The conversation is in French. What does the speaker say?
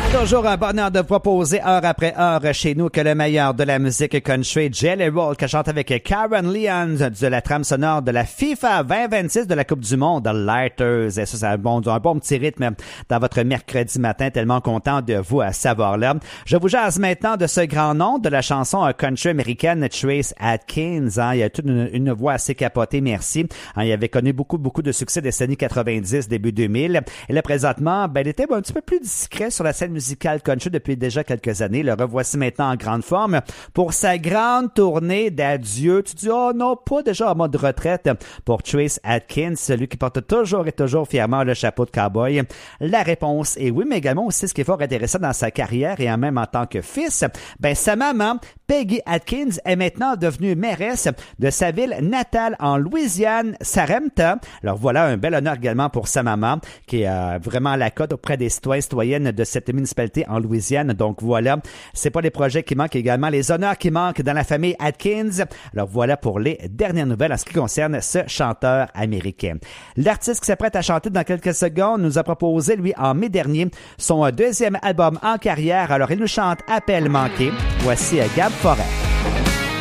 Toujours un bonheur de proposer heure après heure chez nous que le meilleur de la musique country, Jelly Roll, qui chante avec Karen Leon de la trame sonore de la FIFA 2026 de la Coupe du Monde, Lighters. Et ça, c'est un bon petit rythme dans votre mercredi matin. Tellement content de vous savoir là. Je vous jase maintenant de ce grand nom de la chanson country américaine, Trace Atkins. Il a toute une voix assez capotée, merci. Il avait connu beaucoup de succès des années 90, début 2000. Et là, présentement, il était un petit peu plus discret sur la scène musicale country depuis déjà quelques années. Le revoici maintenant en grande forme pour sa grande tournée d'adieu. Tu dis, oh non, pas déjà en mode retraite pour Trace Atkins, celui qui porte toujours et toujours fièrement le chapeau de cowboy. La réponse est oui, mais également aussi ce qui est fort intéressant dans sa carrière et même en tant que fils, sa maman, Peggy Atkins, est maintenant devenue mairesse de sa ville natale en Louisiane, Sarepta. Alors voilà un bel honneur également pour sa maman qui est vraiment à la cote auprès des citoyens et citoyennes de cette municipalité en Louisiane. Donc voilà, c'est pas les projets qui manquent, également les honneurs qui manquent dans la famille Atkins. Alors voilà pour les dernières nouvelles en ce qui concerne ce chanteur américain. L'artiste qui s'apprête à chanter dans quelques secondes nous a proposé, lui, en mai dernier, son deuxième album en carrière. Alors il nous chante Appel manqué. Voici Gab Forêt.